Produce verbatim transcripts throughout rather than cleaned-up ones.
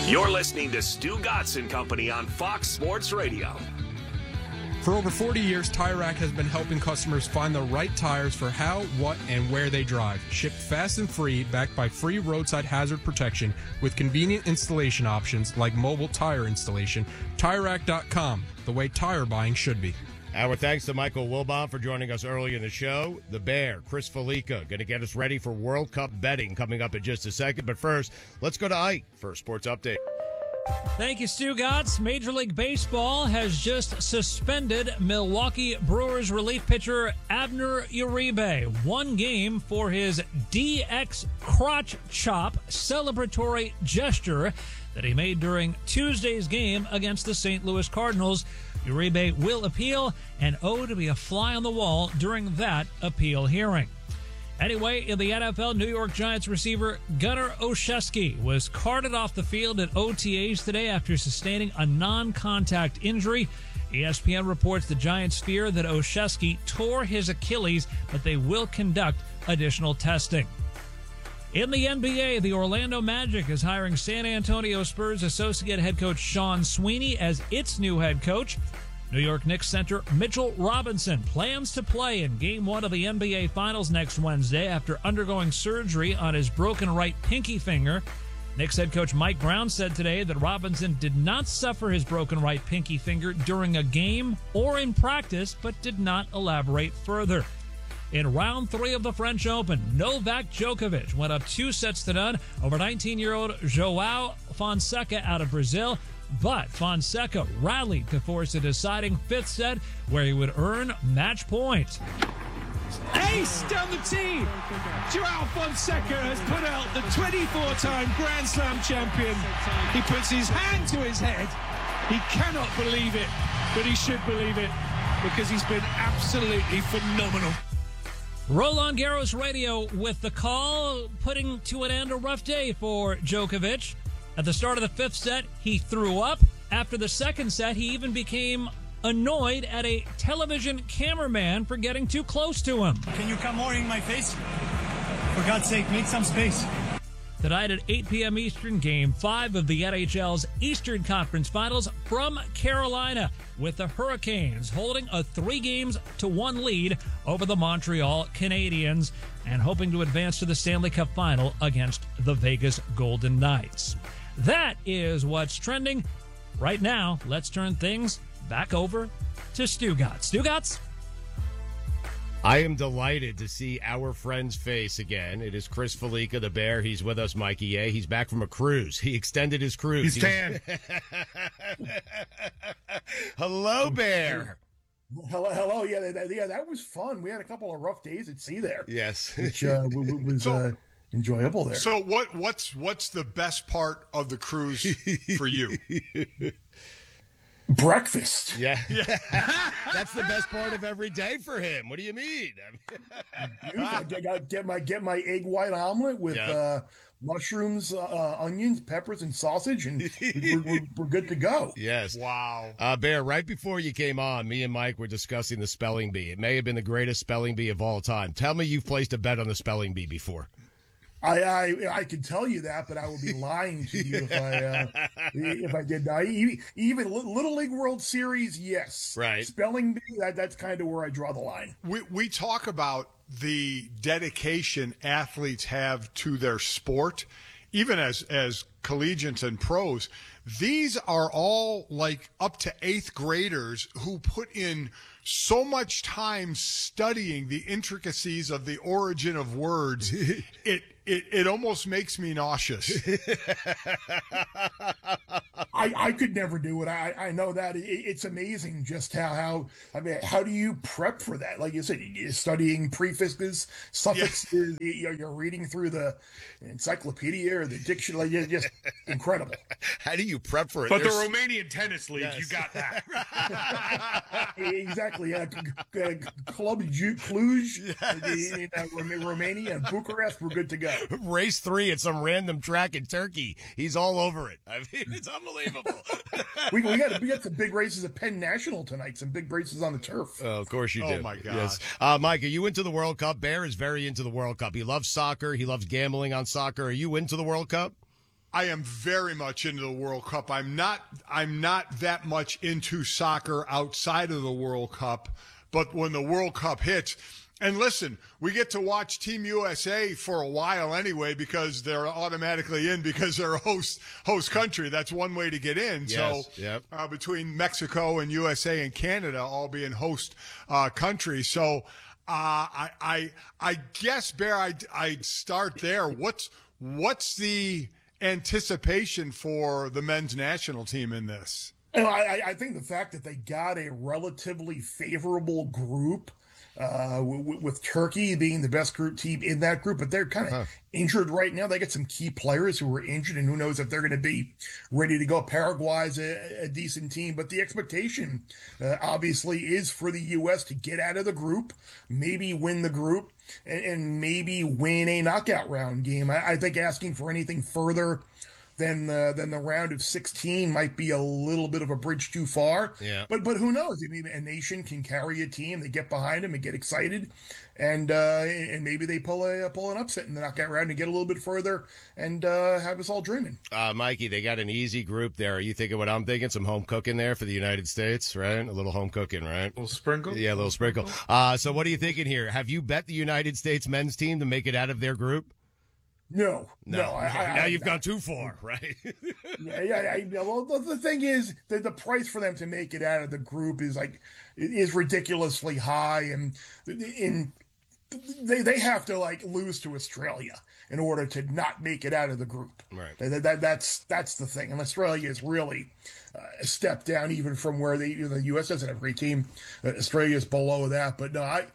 You're listening to Stu Gatz and Company on Fox Sports Radio. For over forty years, Tire Rack has been helping customers find the right tires for how, what, and where they drive. Shipped fast and free, backed by free roadside hazard protection with convenient installation options like mobile tire installation. Tire Rack dot com, the way tire buying should be. Our thanks to Michael Wilbon for joining us early in the show. The Bear, Chris Felica, going to get us ready for World Cup betting coming up in just a second. But first, let's go to Ike for a sports update. Thank you, Stu Gatz. Major League Baseball has just suspended Milwaukee Brewers relief pitcher Abner Uribe one game for his D X crotch chop celebratory gesture that he made during Tuesday's game against the Saint Louis Cardinals. Uribe will appeal and owe to be a fly on the wall during that appeal hearing. Anyway, in the N F L, New York Giants receiver Gunnar Olszewski was carted off the field at O T As today after sustaining a non-contact injury. E S P N reports the Giants fear that Olszewski tore his Achilles, but they will conduct additional testing. In the N B A, the Orlando Magic is hiring San Antonio Spurs associate head coach Sean Sweeney as its new head coach. New York Knicks center Mitchell Robinson plans to play in Game one of the N B A Finals next Wednesday after undergoing surgery on his broken right pinky finger. Knicks head coach Mike Brown said today that Robinson did not suffer his broken right pinky finger during a game or in practice, but did not elaborate further. In round three of the French Open, Novak Djokovic went up two sets to none over nineteen-year-old João Fonseca out of Brazil. But Fonseca rallied to force a deciding fifth set where he would earn match point. Ace down the tee. João Fonseca has put out the twenty-four-time Grand Slam champion. He puts his hand to his head. He cannot believe it, but he should believe it because he's been absolutely phenomenal. Roland Garros Radio with the call, putting to an end a rough day for Djokovic. At the start of the fifth set, he threw up. After the second set, he even became annoyed at a television cameraman for getting too close to him. Can you come more in my face? For God's sake, make some space. Tonight at eight p.m. Eastern, Game five of the N H L's Eastern Conference Finals from Carolina, with the Hurricanes holding a three games to one lead over the Montreal Canadiens and hoping to advance to the Stanley Cup Final against the Vegas Golden Knights. That is what's trending. Right now, let's turn things back over to Stu Gatz. Stu Gatz? I am delighted to see our friend's face again. It is Chris Felica, the Bear. He's with us, Mikey A. He's back from a cruise. He extended his cruise. He's tan. Hello, Bear. Hello, hello. Yeah, that, yeah, that was fun. We had a couple of rough days at sea there. Yes, which uh, was so, uh, enjoyable there. So, what what's what's the best part of the cruise for you? Breakfast. Yeah. yeah. That's the best part of every day for him. What do you mean? Dude, I get, get my get my egg white omelet with yeah. uh, mushrooms, uh, onions, peppers, and sausage, and we're, we're, we're good to go. Yes. Wow. Uh, Bear, right before you came on, me and Mike were discussing the spelling bee. It may have been the greatest spelling bee of all time. Tell me you've placed a bet on the spelling bee before. I, I I can tell you that, but I would be lying to you if I uh, if I did not. Even Little League World Series, yes. Right. Spelling bee, that that's kind of where I draw the line. We we talk about the dedication athletes have to their sport, even as as collegiates and pros. These are all like up to eighth graders who put in so much time studying the intricacies of the origin of words. It it it almost makes me nauseous. I, I could never do it. I I know that it, it's amazing just how how I mean how do you prep for that? Like you said, you're studying prefixes, suffixes. Yeah. You're, you're reading through the encyclopedia or the dictionary. You're just incredible. How do you prep for it? But There's... the Romanian tennis league, yes. You got that. Exactly. Yeah. Club Cluj yes. in uh, Romania and Bucharest. We're good to go. Race three at some random track in Turkey. He's all over it. I mean, it's unbelievable. we, we got we got some big races at Penn National tonight. Some big races on the turf. Oh, of course you do. Oh my God. Yes. Uh, Mike, are you into the World Cup? Bear is very into the World Cup. He loves soccer. He loves gambling on soccer. Are you into the World Cup? I am very much into the World Cup. I'm not I'm not that much into soccer outside of the World Cup, but when the World Cup hits, and listen, we get to watch Team U S A for a while anyway because they're automatically in because they're a host host country. That's one way to get in. Yes, so yep. uh, between Mexico and U S A and Canada all being host uh, countries. So uh, I, I I guess, Bear, I'd, I'd start there. What's what's the anticipation for the men's national team in this? And I, I think the fact that they got a relatively favorable group, uh, w- with Turkey being the best group team in that group, but they're kind of huh. injured right now. They got some key players who are injured, and who knows if they're going to be ready to go. Paraguay's a, a decent team, but the expectation uh, obviously is for the U S to get out of the group, maybe win the group, and, and maybe win a knockout round game. I, I think asking for anything further Then the, then the round of sixteen might be a little bit of a bridge too far. Yeah. But but who knows? I mean, a nation can carry a team. They get behind them and get excited, and uh, and maybe they pull a pull an upset in the knockout round and get a little bit further and uh, have us all dreaming. Uh, Mikey, they got an easy group there. Are you thinking what I'm thinking? Some home cooking there for the United States, right? A little home cooking, right? A little sprinkle. Yeah, a little sprinkle. Uh, so what are you thinking here? Have you bet the United States men's team to make it out of their group? No, no. no I, I, now I, you've I, gone too far, right? yeah, yeah. yeah. Well, the, the thing is that the price for them to make it out of the group is like is ridiculously high, and in they they have to like lose to Australia in order to not make it out of the group. Right. That, that that's that's the thing, and Australia is really uh, a step down even from where they you know, the U S doesn't have a great team. Uh, Australia is below that, but no, I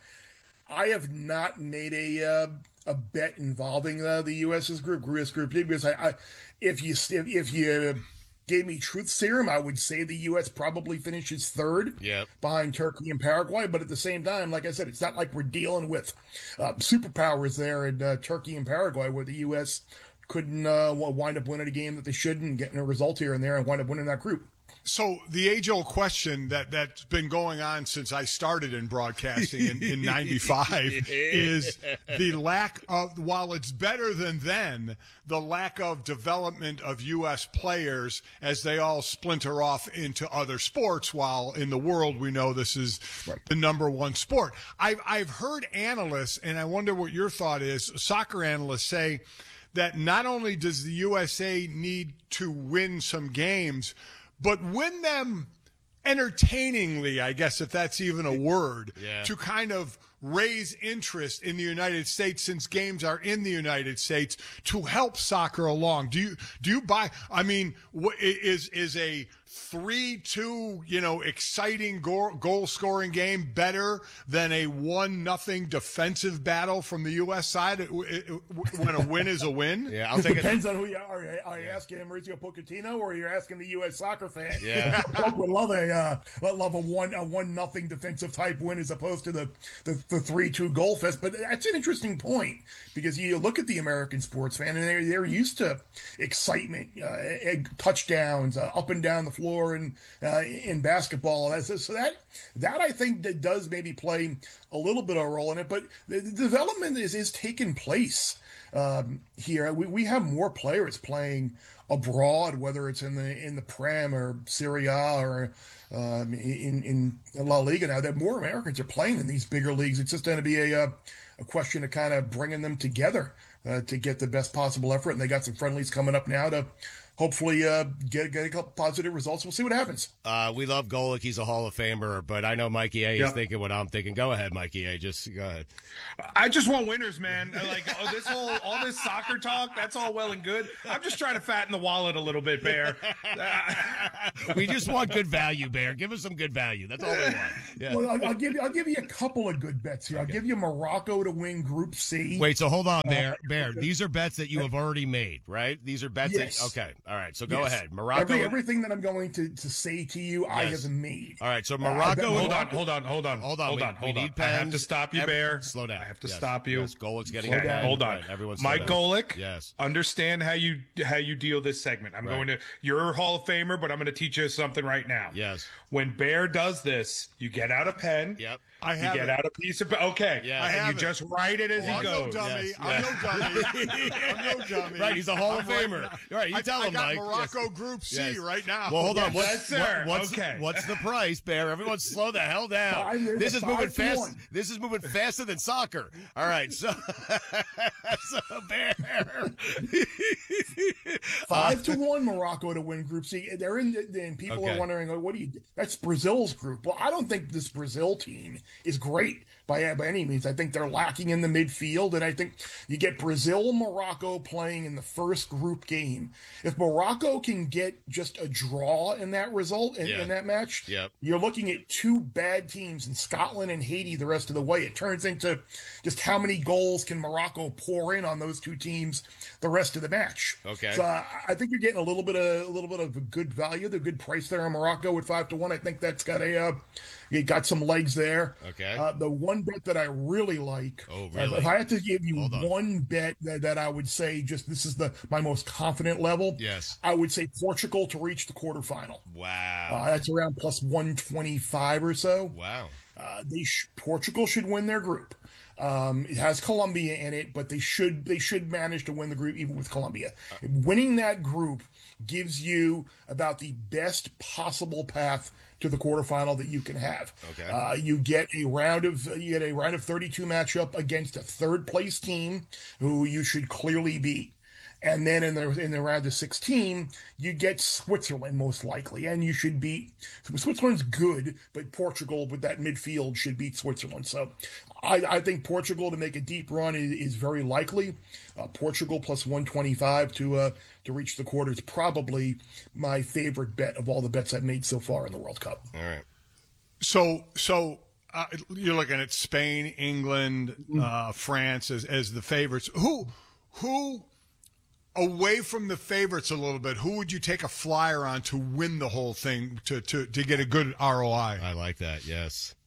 I have not made a. Uh, a bet involving uh, the U S's group, U S group, because I, I, if you if, if you gave me truth serum, I would say the U S probably finishes third yep. behind Turkey and Paraguay. But at the same time, like I said, it's not like we're dealing with uh, superpowers there in uh, Turkey and Paraguay, where the U S couldn't uh, wind up winning a game that they shouldn't, getting a result here and there, and wind up winning that group. So the age-old question that, that's been going on since I started in broadcasting in, in ninety-five is the lack of, while it's better than then, the lack of development of U S players as they all splinter off into other sports, while in the world we know this is right. the number one sport. I've, I've heard analysts, and I wonder what your thought is, soccer analysts say that not only does the U S A need to win some games, but win them entertainingly, I guess, if that's even a word, yeah. to kind of raise interest in the United States, since games are in the United States, to help soccer along. Do you do you buy? I mean, what, is is a three two, you know, exciting goal, goal scoring game better than a one nothing defensive battle from the U S side it, it, it, when a win is a win? Yeah, I'll take it. Depends on who you are. Are you asking Mauricio Pochettino, or you're asking the U S soccer fan? Yeah, would love a uh, love a one a one nothing defensive type win as opposed to the the, the three two goal fest. But that's an interesting point, because you look at the American sports fan, and they're they're used to excitement, uh, touchdowns, uh, up and down the floor. In, uh, in basketball, so that that I think that does maybe play a little bit of a role in it. But the, the development is is taking place um, here. We we have more players playing abroad, whether it's in the in the Prem or Serie A or um, in in La Liga now. That more Americans are playing in these bigger leagues. It's just going to be a a question of kind of bringing them together uh, to get the best possible effort. And they got some friendlies coming up now to hopefully uh, get, get a couple positive results. We'll see what happens. Uh, we love Golic. He's a Hall of Famer, but I know Mikey A is yeah. thinking what I'm thinking. Go ahead, Mikey A. Just go ahead. I just want winners, man. Like oh, this whole, all this soccer talk, that's all well and good. I'm just trying to fatten the wallet a little bit, Bear. We just want good value, Bear. Give us some good value. That's all we want. Yeah. Well, I'll, I'll give you. I'll give you a couple of good bets here. I'll okay. give you Morocco to win Group C. Wait, so hold on, Bear. Bear, these are bets that you have already made, right? These are bets. Yes. That, okay. All right. So go Yes. ahead. Morocco. Every, everything that I'm going to, to say to you, I Yes. have made. All right. So Uh, Morocco. Hold on, hold on, hold on, Hold on. hold we, on, hold we on. need I have pens. to stop you, Every- Bear. Slow down. I have to Yes. stop you. Yes. Golik's getting Slow it. down. Hold on. Right, everyone's Mike Golick. Yes. Understand how you how you deal this segment. I'm Right. going to. You're a Hall of Famer, but I'm going to teach you something right now. Yes. When Bear does this, you get out a pen. Yep. I You have get it. out a piece of. Okay. Yeah. I And have you it. just write it as I'm he no goes. dummy. Yes, I'm yes. no dummy. I'm no dummy. Right. He's a Hall of I'm right Famer. now. All right. You I, tell I him, got Mike. Morocco Yes. Group C Yes. right now. Well, hold on. Yes, What's, yes, sir. what- what's, Okay. what's the price, Bear? Everyone slow the hell down. Five, there's This a is moving five to fast. one. This is moving faster than soccer. All right. So, so Bear. Five to one Morocco to win Group C. They're in, the, and people Okay. are wondering, oh, what do you? That's Brazil's group. Well, I don't think this Brazil team is great by by any means. I think they're lacking in the midfield, and I think you get Brazil and Morocco playing in the first group game. If Morocco can get just a draw in that result in, Yeah. in that match, Yep. you're looking at two bad teams in Scotland and Haiti the rest of the way. It turns into just how many goals can Morocco pour in on those two teams the rest of the match. Okay. So uh, I think you're getting a little bit of a little bit of a good value, the good price there on Morocco at five to one. I think that's got a uh, you got some legs there. Okay. Uh, the one bet that I really like. Oh, uh, really? If I had to give you Hold on. one bet that, that I would say, just this is the my most confident level. Yes. I would say Portugal to reach the quarterfinal. Wow. Uh, that's around plus one twenty-five or so. Wow. Uh, they sh- Portugal should win their group. Um, it has Colombia in it, but they should they should manage to win the group even with Colombia. Winning that group gives you about the best possible path to the quarterfinal that you can have. Okay. Uh, you get a round of you get a round of thirty-two matchup against a third place team who you should clearly beat. And then in the in the round of sixteen, you get Switzerland most likely, and you should beat Switzerland's good, but Portugal with that midfield should beat Switzerland. So, I, I think Portugal to make a deep run is, is very likely. Uh, Portugal plus one twenty five to uh, to reach the quarter is probably my favorite bet of all the bets I've made so far in the World Cup. All right. So, so uh, you're looking at Spain, England, uh, France as as the favorites. Who, who, away from the favorites a little bit, who would you take a flyer on to win the whole thing to to to get a good R O I? I like that. Yes.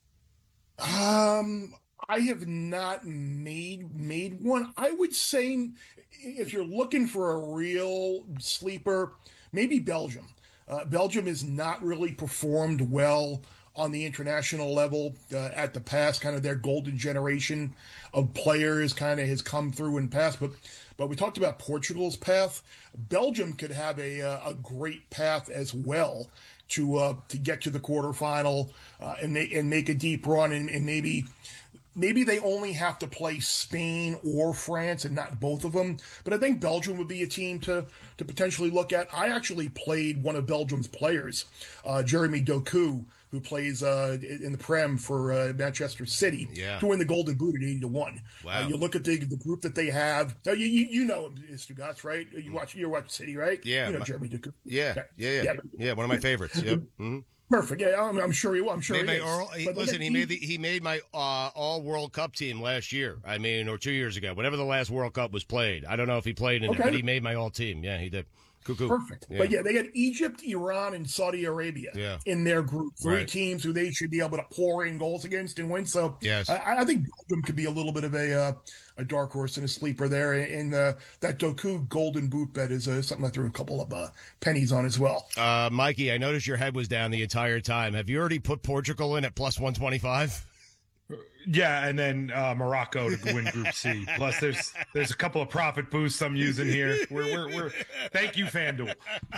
Um, I have not made made one. I would say if you're looking for a real sleeper, maybe Belgium. Uh, Belgium has not really performed well on the international level uh, at the past. Kind of their golden generation of players kind of has come through and passed. But but we talked about Portugal's path. Belgium could have a uh, a great path as well to uh, to get to the quarterfinal uh, and make and make a deep run and, and maybe. Maybe they only have to play Spain or France and not both of them. But I think Belgium would be a team to to potentially look at. I actually played one of Belgium's players, uh, Jeremy Doku, who plays uh, in the Prem for uh, Manchester City, Yeah. to win the Golden Boot at eighty to one. Wow. Uh, you look at the the group that they have. Uh, you, you you know Stugatz, right? You watch you watch City, right? Yeah, You know my- Jeremy Doku. Yeah. Okay. Yeah. Yeah. Yeah. Yeah. One of my favorites. Yep. Mhm. Perfect. Yeah, I'm, I'm sure he will. I'm sure Made he my is. Earl- he- But listen, he he- made the, he made my uh, all World Cup team last year. I mean, or two years ago, whatever the last World Cup was played. I don't know if he played in it, Okay. but he made my all team. Yeah, he did. Cuckoo. Perfect. But yeah, they got Egypt, Iran, and Saudi Arabia Yeah. in their group. Three Right. teams who they should be able to pour in goals against and win. So Yes. I, I think Belgium could be a little bit of a uh, a dark horse and a sleeper there. And uh, that Doku Golden Boot bet is uh, something I threw a couple of uh, pennies on as well. Uh, Mikey, I noticed your head was down the entire time. Have you already put Portugal in at plus one twenty-five? Yeah, and then uh, Morocco to win Group C. Plus, there's there's a couple of profit boosts I'm using here. We're we're, we're thank you, FanDuel.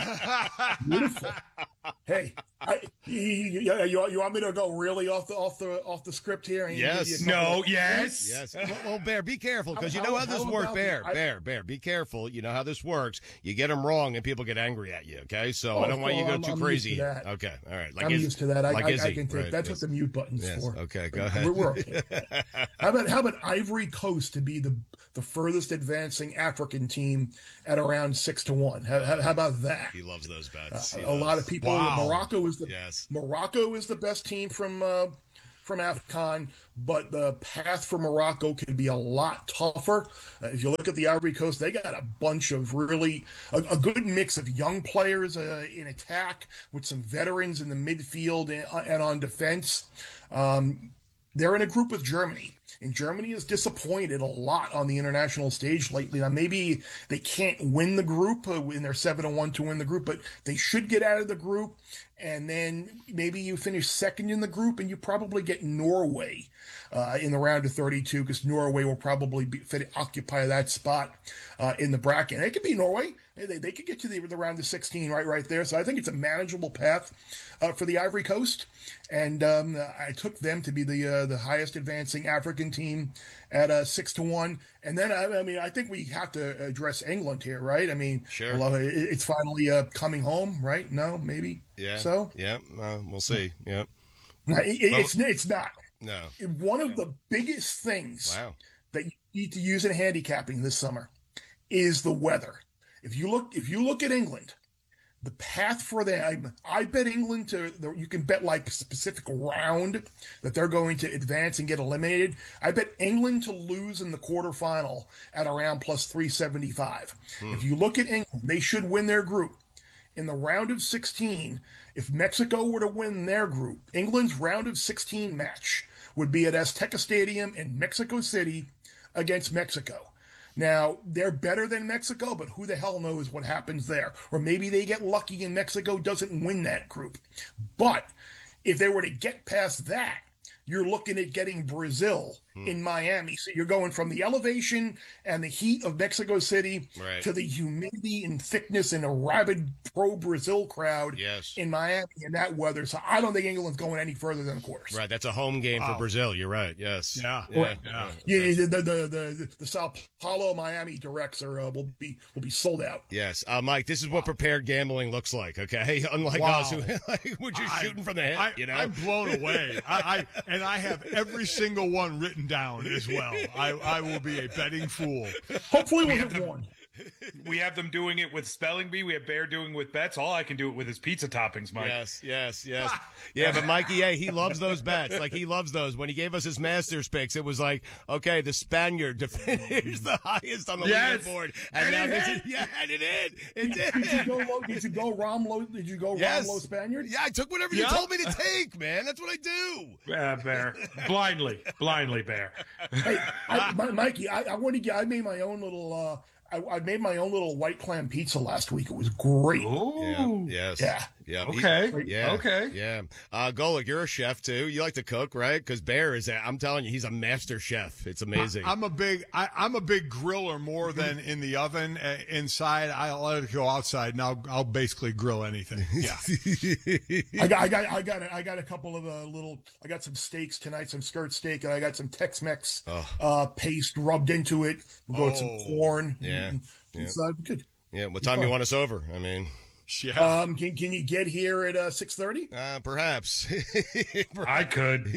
Beautiful. Hey, I, you, you, you, you want me to go really off the off the off the script here? And Yes. give you a couple No, of- yes, Yes. Well, well, Bear, be careful because you How- know how how- this how works. about Bear, the- I- Bear, Bear, be careful. You know how this works. You get them wrong and people get angry at you, okay? So Oh, I don't want you to well, go I'm- too I'm used to crazy. that. Okay, all right. Like I'm Iz- used to that. I, like I, Izzy. I can take. Right, That's yes. what the mute button's Yes, for. okay, go ahead. We're, we're okay. How about how about Ivory Coast to be the the furthest advancing African team at around six to one? How, how, how about that? He loves those bets. Uh, He a lot loves- of people. Wow. Morocco is the Yes. Morocco is the best team from uh, from AFCON, but the path for Morocco can be a lot tougher. Uh, if you look at the Ivory Coast, they got a bunch of really, a, a good mix of young players uh, in attack with some veterans in the midfield and, and on defense. Um, they're in a group with Germany. And Germany has disappointed a lot on the international stage lately. Now, maybe they can't win the group uh, in their seven and one to win the group, but they should get out of the group. And then maybe you finish second in the group and you probably get Norway uh, in the round of thirty-two, because Norway will probably be, fit, occupy that spot uh, in the bracket. And it could be Norway. They, they could get to the, the round of sixteen right right there. So I think it's a manageable path uh, for the Ivory Coast. And um, I took them to be the uh, the highest advancing African team at uh, six to one. And then, I, I mean, I think we have to address England here, right? I mean, sure. Well, it, it's finally uh, coming home, right? No, maybe. Yeah. So? Yeah. Uh, we'll see. Yeah. No, it, well, it's, it's not. No. One of the biggest things wow. that you need to use in handicapping this summer is the weather. If you look, if you look at England, the path for them, I, I bet England to, you can bet like a specific round that they're going to advance and get eliminated. I bet England to lose in the quarterfinal at around plus three seventy-five. Hmm. If you look at England, they should win their group. In the round of sixteen, if Mexico were to win their group, England's round of sixteen match would be at Azteca Stadium in Mexico City against Mexico. Now, they're better than Mexico, but who the hell knows what happens there? Or maybe they get lucky and Mexico doesn't win that group. But if they were to get past that, you're looking at getting Brazil hmm. in Miami. So you're going from the elevation and the heat of Mexico City right. to the humidity and thickness and a rabid pro-Brazil crowd yes. in Miami in that weather. So I don't think England's going any further than the quarters. Right. That's a home game wow. for Brazil. You're right. Yes. Yeah. Yeah. Yeah. yeah. yeah the, the, the, the, the Sao Paulo Miami directs are uh, will be will be sold out. Yes. Uh, Mike, this is what prepared gambling looks like. Okay. Unlike wow. us, who like, we're just I, shooting from the hip. I, you know, I'm blown away. I, I and I have every single one written down as well. I, I will be a betting fool. Hopefully we'll we get one. We have them doing it with spelling bee. We have Bear doing it with bets. All I can do it with is pizza toppings, Mike. Yes, yes, yes. Yeah, but Mikey, yeah, he loves those bets. Like, he loves those. When he gave us his Masters picks, it was like, okay, the Spaniard to finish the highest on the yes. leaderboard. And, and now this is, yeah, and it did. It did. Did you go low? Did you go Romlo? Did you go yes. Romlo Spaniard? Yeah, I took whatever yep. you told me to take, man. That's what I do. Uh, Bear. Blindly. Blindly, Bear. Hey, I, my, Mikey, I, I want to get, I made my own little, uh, I, I made my own little white clam pizza last week. It was great. Ooh. Yeah, yes. Yeah. Yeah. Okay. He, yeah. Okay. Yeah. Uh, Golic, you're a chef too. You like to cook, right? Because Bear is, a, I'm telling you, he's a master chef. It's amazing. I, I'm a big, I, I'm a big griller more than in the oven. Uh, inside, I let it go outside, and I'll, I'll basically grill anything. Yeah. I got, I got, I got, I got a couple of uh, little. I got some steaks tonight, some skirt steak, and I got some Tex-Mex oh. uh, paste rubbed into it. We'll go oh. with some corn. Yeah. And, yeah. It's uh, good. Yeah. What time you want us over? I mean. Yeah. Um, can can you get here at uh, six thirty? Uh, perhaps. I could.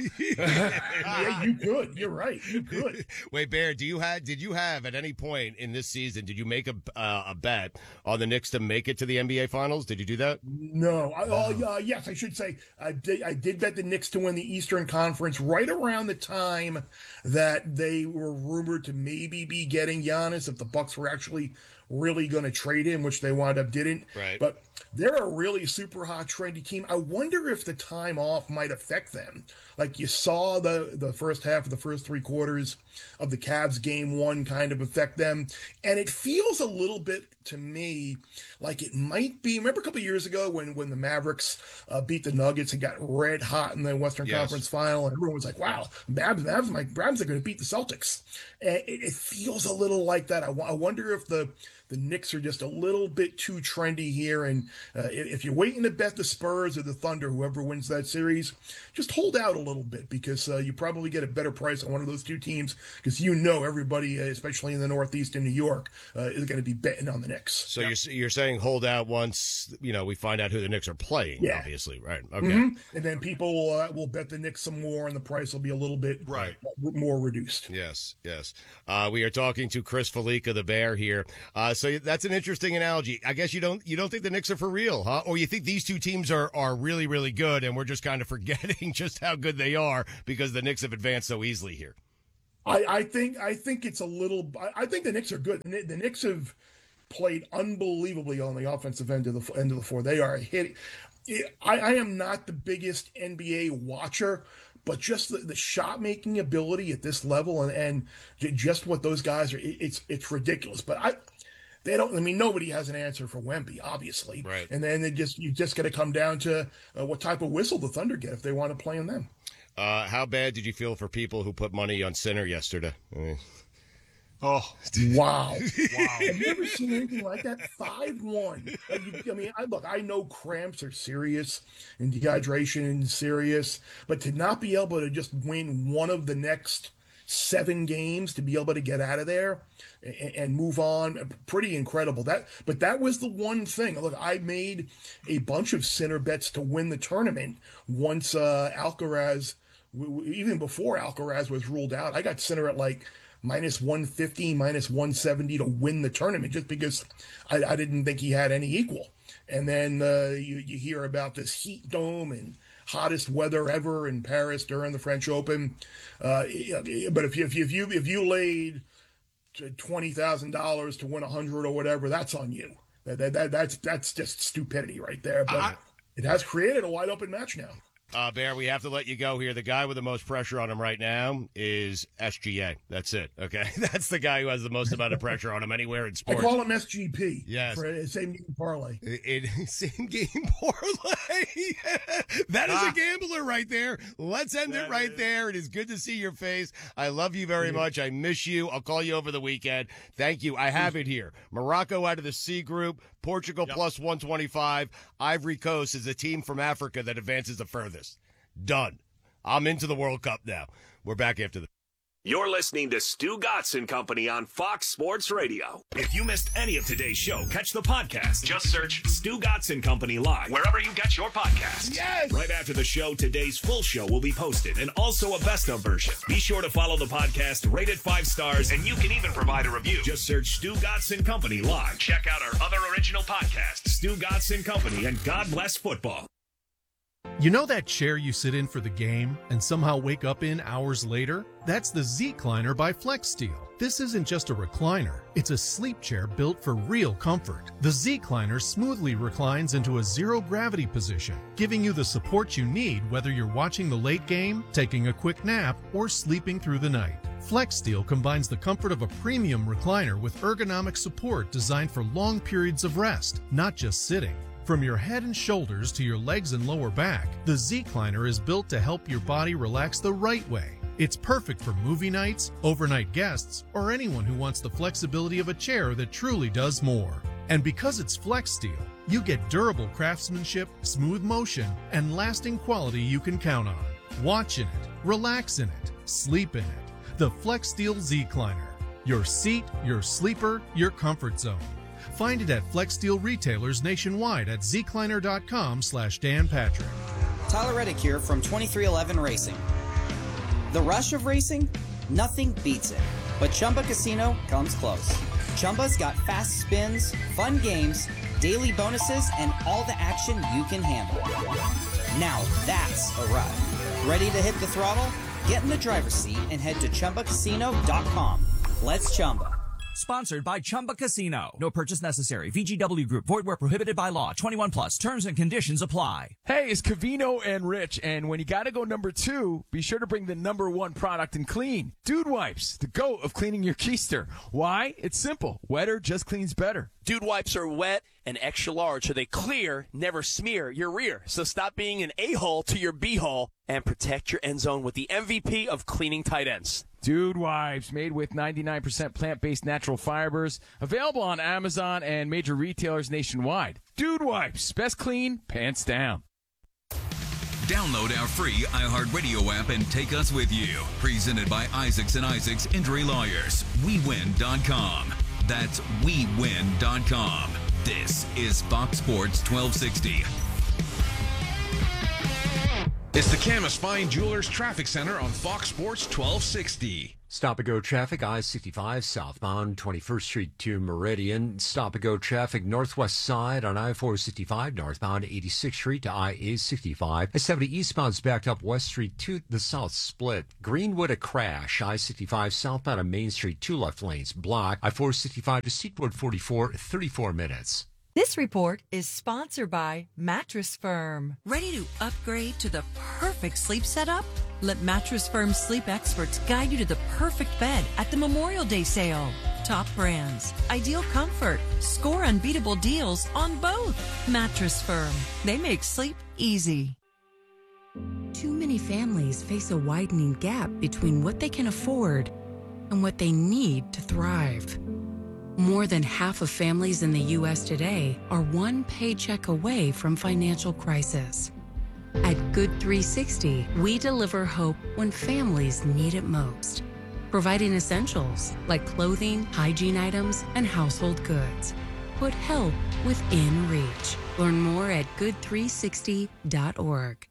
Yeah, you could. You're right. You could. Wait, Bear, do you have? Did you have at any point in this season? Did you make a uh, a bet on the Knicks to make it to the N B A Finals? Did you do that? No. I, uh, uh, yes, I should say I did. I did bet the Knicks to win the Eastern Conference right around the time that they were rumored to maybe be getting Giannis if the Bucks were actually really going to trade him, which they wound up didn't. Right. But they're a really super hot, trendy team. I wonder if the time off might affect them. Like you saw the, the first half of the first three quarters of the Cavs game one kind of affect them. And it feels a little bit to me like it might be, remember a couple of years ago when, when the Mavericks uh, beat the Nuggets and got red hot in the Western yes. Conference final, and everyone was like, wow, Mavs, Mavs, my Mavs are going to beat the Celtics. And it, it feels a little like that. I, w- I wonder if the, the Knicks are just a little bit too trendy here. And uh, if you're waiting to bet the Spurs or the Thunder, whoever wins that series, just hold out a little bit, because uh, you probably get a better price on one of those two teams, because you know everybody, uh, especially in the Northeast in New York, uh, is going to be betting on the Knicks. So yep. you're you're saying hold out once, you know, we find out who the Knicks are playing, yeah. obviously, right? Okay. Mm-hmm. And then people uh, will bet the Knicks some more, and the price will be a little bit right. more reduced. Yes, yes. Uh, we are talking to Chris Fallica, the Bear here. Uh, so that's an interesting analogy. I guess you don't you don't think the Knicks are for real, huh? Or you think these two teams are, are really, really good, and we're just kind of forgetting just how good they are because the Knicks have advanced so easily here? I, I think I think it's a little. I, I think the Knicks are good. The, the Knicks have played unbelievably on the offensive end of the end of the floor. They are hitting. I, I am not the biggest N B A watcher, but just the, the shot making ability at this level and, and just what those guys are, it, it's it's ridiculous. But I, they don't. I mean, nobody has an answer for Wemby, obviously. Right. And then they just you just got to come down to uh, what type of whistle the Thunder get if they want to play on them. Uh, how bad did you feel for people who put money on Sinner yesterday? I mean, Oh, wow. Wow. Have you ever seen anything like that? five one. I mean, I, look, I know cramps are serious and dehydration is serious, but to not be able to just win one of the next seven games, to be able to get out of there and, and move on, pretty incredible. That, But that was the one thing. Look, I made a bunch of Sinner bets to win the tournament once uh, Alcaraz, even before Alcaraz was ruled out. I got Sinner at like minus one fifty, minus one seventy to win the tournament just because I, I didn't think he had any equal. And then uh, you, you hear about this heat dome and hottest weather ever in Paris during the French Open. Uh, but if you, if you, if you, if you laid twenty thousand dollars to win one hundred or whatever, that's on you. That, that, that, that's, that's just stupidity right there. But I, it has created a wide open match now. Uh, Bear, we have to let you go here. The guy with the most pressure on him right now is S G A. That's it, okay? That's the guy who has the most amount of pressure on him anywhere in sports. I call him S G P. Yes. For a same game parlay. It, it, same game parlay. That is ah. a gambler right there. Let's end that it right is. there. It is good to see your face. I love you very yeah. much. I miss you. I'll call you over the weekend. Thank you. I have it here. Morocco out of the C group. Portugal yep. plus one twenty-five. Ivory Coast is a team from Africa that advances the furthest. Done. I'm into the World Cup now. We're back after the. You're listening to Stu Gatz and Company on Fox Sports Radio. If you missed any of today's show, catch the podcast. Just search Stu Gatz and Company Live wherever you get your podcasts. Yes! Right after the show, today's full show will be posted and also a best of version. Be sure to follow the podcast, rate it five stars, and you can even provide a review. Just search Stu Gatz and Company Live. Check out our other original podcasts, Stu Gatz and Company and God Bless Football. You know that chair you sit in for the game and somehow wake up in hours later? That's the Z-Cliner by FlexSteel. This isn't just a recliner. It's a sleep chair built for real comfort. The Z-Cliner smoothly reclines into a zero-gravity position, giving you the support you need whether you're watching the late game, taking a quick nap, or sleeping through the night. FlexSteel combines the comfort of a premium recliner with ergonomic support designed for long periods of rest, not just sitting. From your head and shoulders to your legs and lower back, the Z-Cliner is built to help your body relax the right way. It's perfect for movie nights, overnight guests, or anyone who wants the flexibility of a chair that truly does more. And because it's FlexSteel, you get durable craftsmanship, smooth motion, and lasting quality you can count on. Watch in it, relax in it, sleep in it. The FlexSteel Z-Cliner. Your seat, your sleeper, your comfort zone. Find it at FlexSteel retailers nationwide at zcliner.com slash Dan Patrick. Tyler Reddick here from twenty-three eleven Racing. The rush of racing? Nothing beats it. But Chumba Casino comes close. Chumba's got fast spins, fun games, daily bonuses, and all the action you can handle. Now that's a ride. Ready to hit the throttle? Get in the driver's seat and head to chumba casino dot com. Let's Chumba. Sponsored by Chumba Casino. No purchase necessary. V G W Group. Void where prohibited by law. twenty-one plus. Terms and conditions apply. Hey, it's Covino and Rich, and when you gotta go number two, be sure to bring the number one product in clean. Dude Wipes, the GOAT of cleaning your keister. Why? It's simple. Wetter just cleans better. Dude Wipes are wet and extra large, so they clear, never smear your rear. So stop being an a-hole to your b-hole and protect your end zone with the M V P of cleaning tight ends. Dude Wipes, made with ninety-nine percent plant-based natural fibers, available on Amazon and major retailers nationwide. Dude Wipes, best clean, pants down. Download our free iHeartRadio app and take us with you. Presented by Isaacs and Isaacs Injury Lawyers. we win dot com. That's we win dot com. This is Fox Sports twelve sixty. It's the Camus Fine Jewelers Traffic Center on Fox Sports twelve sixty. Stop-and-go traffic, I sixty-five southbound, twenty-first Street to Meridian. Stop-and-go traffic northwest side on I four sixty-five, northbound eighty-sixth Street to I eight sixty-five. I seventy eastbound's backed up West Street to the south split. Greenwood, a crash. I sixty-five southbound on Main Street, two left lanes blocked. I four sixty-five to Seawood forty-four, thirty-four minutes. This report is sponsored by Mattress Firm. Ready to upgrade to the perfect sleep setup? Let Mattress Firm sleep experts guide you to the perfect bed at the Memorial Day sale. Top brands, ideal comfort, score unbeatable deals on both. Mattress Firm. They make sleep easy. Too many families face a widening gap between what they can afford and what they need to thrive. More than half of families in the U S today are one paycheck away from financial crisis. At Good three sixty, we deliver hope when families need it most, providing essentials like clothing, hygiene items, and household goods. Put help within reach. Learn more at good three sixty dot org.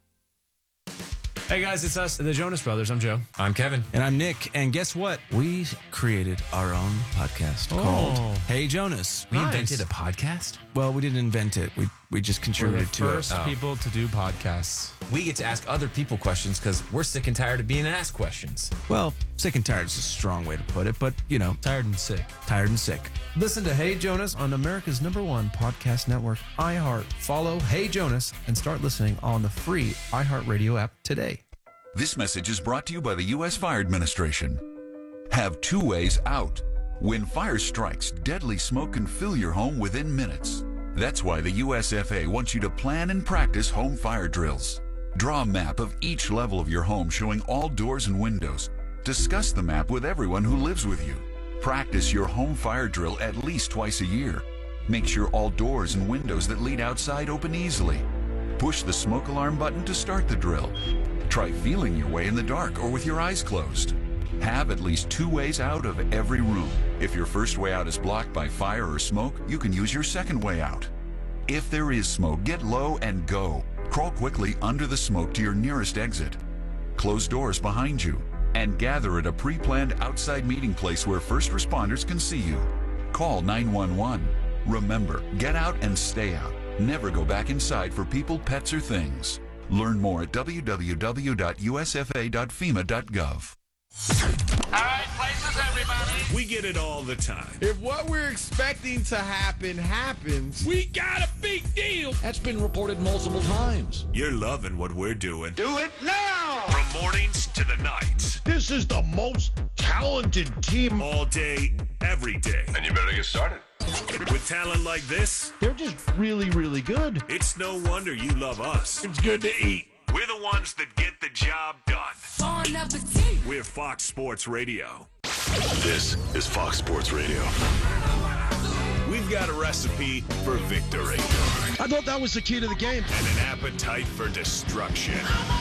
Hey guys, it's us, the Jonas Brothers. I'm Joe. I'm Kevin. And I'm Nick. And guess what? We created our own podcast Oh. called Hey Jonas. We invented a podcast? Well, we didn't invent it. We we just We're contributed the to it. first people to do podcasts. We get to ask other people questions because we're sick and tired of being asked questions. Well, sick and tired is a strong way to put it, but you know, tired and sick. Tired and sick. Listen to Hey Jonas on America's number one podcast network, iHeart. Follow Hey Jonas and start listening on the free iHeartRadio app today. This message is brought to you by the U S Fire Administration. Have two ways out. When fire strikes, deadly smoke can fill your home within minutes. That's why the U S F A wants you to plan and practice home fire drills. Draw a map of each level of your home showing all doors and windows. Discuss the map with everyone who lives with you. Practice your home fire drill at least twice a year. Make sure all doors and windows that lead outside open easily. Push the smoke alarm button to start the drill. Try feeling your way in the dark or with your eyes closed. Have at least two ways out of every room. If your first way out is blocked by fire or smoke, you can use your second way out. If there is smoke, get low and go. Crawl quickly under the smoke to your nearest exit. Close doors behind you and gather at a pre-planned outside meeting place where first responders can see you. Call nine one one. Remember, get out and stay out. Never go back inside for people, pets, or things. Learn more at w w w dot u s f a dot fema dot gov. All right, places, everybody. We get it all the time. If what we're expecting to happen happens, we got a big deal. That's been reported multiple times. You're loving what we're doing. Do it now! From mornings to the nights. This is the most talented team. All day, every day. And you better get started. With talent like this, they're just really, really good. It's no wonder you love us. It's good to eat. We're the ones that get the job done. Bon appetit. We're Fox Sports Radio. This is Fox Sports Radio. We've got a recipe for victory. I thought that was the key to the game. And an appetite for destruction.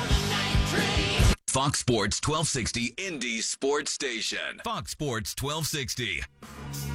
Fox Sports twelve sixty Indy Sports Station. Fox Sports twelve sixty.